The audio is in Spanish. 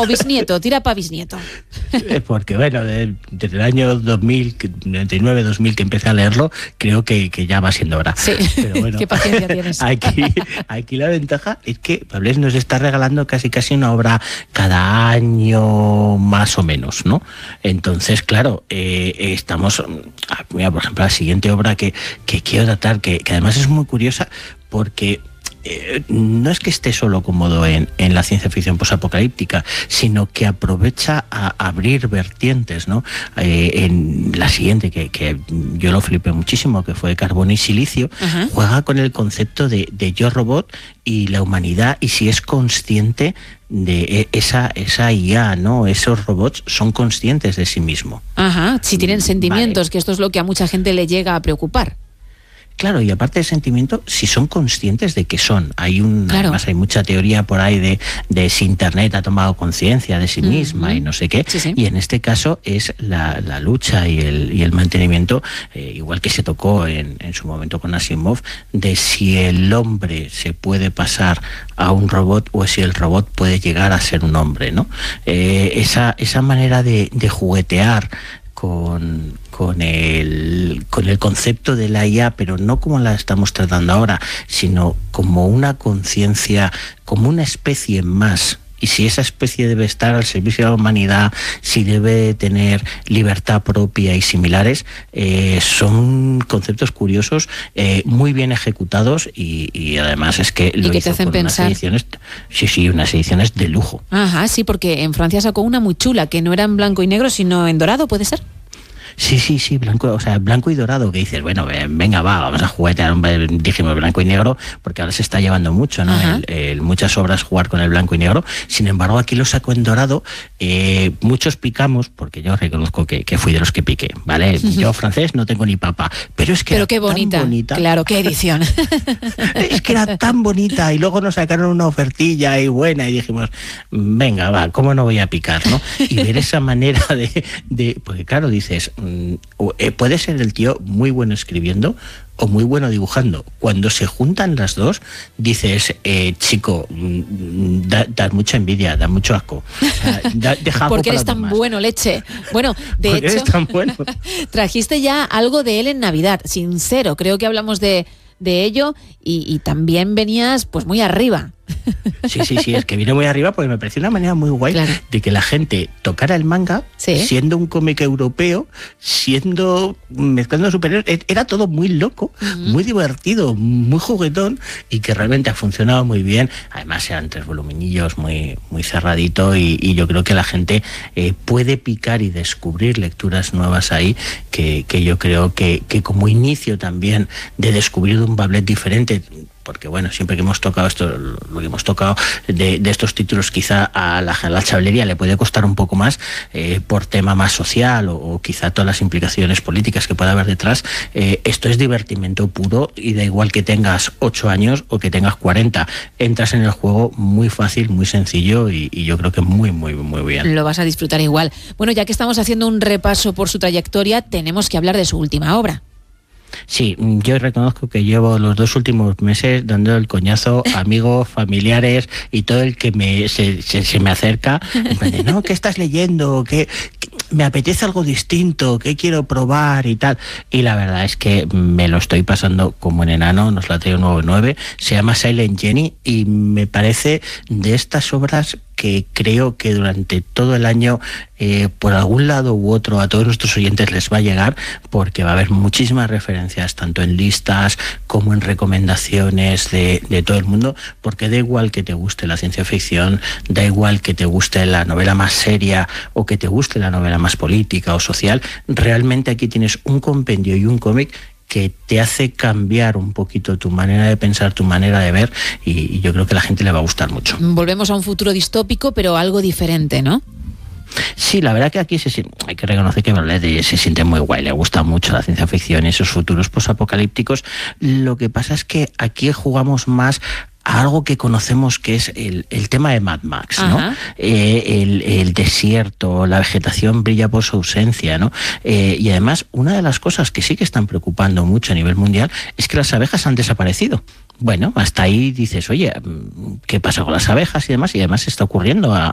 o bisnieto, tira para bisnieto. Porque bueno, desde el año 2000, 99-2000 que empecé a leerlo, creo que ya va siendo hora. Sí, pero bueno, qué paciencia tienes. Aquí la ventaja es que Pablo nos está regalando casi una obra cada año más o menos, ¿no? Entonces, claro, estamos... Mira, por ejemplo, la siguiente obra que quiero tratar, que además es muy curiosa, porque... no es que esté solo cómodo en la ciencia ficción posapocalíptica, sino que aprovecha a abrir vertientes, ¿no? En la siguiente, que yo lo flipé muchísimo, que fue Carbono y Silicio, juega con el concepto de Yo Robot y la humanidad, y si es consciente de esa IA, ¿no? Esos robots son conscientes de sí mismo. Ajá, si tienen sentimientos, vale. Que esto es lo que a mucha gente le llega a preocupar. Claro, y aparte del sentimiento, si son conscientes de que son. Claro. Además hay mucha teoría por ahí de si Internet ha tomado conciencia de sí misma y no sé qué. Sí, sí. Y en este caso es la lucha y el mantenimiento, igual que se tocó en su momento con Asimov, de si el hombre se puede pasar a un robot o si el robot puede llegar a ser un hombre, ¿no? Esa manera de juguetear con el concepto de la IA, pero no como la estamos tratando ahora, sino como una conciencia, como una especie más. Y si esa especie debe estar al servicio de la humanidad, si debe tener libertad propia y similares, son conceptos curiosos, muy bien ejecutados y además es que lo hizo con unas ediciones, unas ediciones de lujo. Ajá, sí, porque en Francia sacó una muy chula, que no era en blanco y negro, sino en dorado, ¿puede ser? Sí, blanco y dorado, que dices, bueno, venga, vamos a juguetear, dijimos blanco y negro, porque ahora se está llevando mucho, ¿no? Muchas obras jugar con el blanco y negro. Sin embargo, aquí lo sacó en dorado. Muchos picamos, porque yo reconozco que fui de los que piqué, ¿vale? Yo francés no tengo ni papa, pero es que pero qué bonita. Tan bonita. Claro, qué edición. Es que era tan bonita, y luego nos sacaron una ofertilla y buena, y dijimos, venga, va, ¿cómo no voy a picar, no? Y ver esa manera de porque claro, dices, puede ser el tío muy bueno escribiendo o muy bueno dibujando. Cuando se juntan las dos, dices, chico, da mucha envidia, da mucho asco. Porque eres tan bueno, leche. Bueno, de hecho, eres tan bueno. Trajiste ya algo de él en Navidad, Sincero. Creo que hablamos de ello y también venías pues muy arriba. Sí, es que vine muy arriba porque me pareció una manera muy guay, claro, de que la gente tocara el manga, ¿sí? Siendo un cómic europeo, mezclando superhéroes, era todo muy loco, muy divertido, muy juguetón, y que realmente ha funcionado muy bien. Además eran 3 voluminillos muy, muy cerradito, y yo creo que la gente puede picar y descubrir lecturas nuevas ahí, que yo creo que como inicio también de descubrir un Bablet diferente. Porque bueno, siempre que hemos tocado esto, lo que hemos tocado de estos títulos, quizá a la chavalería le puede costar un poco más por tema más social o quizá todas las implicaciones políticas que pueda haber detrás. Esto es divertimento puro y da igual que tengas 8 años o que tengas 40. Entras en el juego muy fácil, muy sencillo y yo creo que muy, muy, muy bien. Lo vas a disfrutar igual. Bueno, ya que estamos haciendo un repaso por su trayectoria, tenemos que hablar de su última obra. Sí, yo reconozco que llevo los 2 últimos meses dando el coñazo a amigos, familiares y todo el que se me acerca. En plan de, no, ¿qué estás leyendo? ¿Qué me apetece algo distinto? ¿Qué quiero probar? Y tal. Y la verdad es que me lo estoy pasando como en enano. Nos la traigo 9-9. Se llama Silent Jenny y me parece de estas obras que creo que durante todo el año, por algún lado u otro, a todos nuestros oyentes les va a llegar, porque va a haber muchísimas referencias, tanto en listas como en recomendaciones de todo el mundo, porque da igual que te guste la ciencia ficción, da igual que te guste la novela más seria o que te guste la novela más política o social, realmente aquí tienes un compendio y un cómic que te hace cambiar un poquito tu manera de pensar, tu manera de ver, y yo creo que a la gente le va a gustar mucho. Volvemos a un futuro distópico, pero algo diferente, ¿no? Sí, la verdad que aquí hay que reconocer que Berlet se siente muy guay, le gusta mucho la ciencia ficción y esos futuros posapocalípticos. Lo que pasa es que aquí jugamos más a algo que conocemos, que es el tema de Mad Max, ¿no? El desierto, la vegetación brilla por su ausencia, ¿no? Y además, una de las cosas que sí que están preocupando mucho a nivel mundial es que las abejas han desaparecido. Bueno, hasta ahí dices, oye, ¿qué pasa con las abejas y demás? Y además está ocurriendo a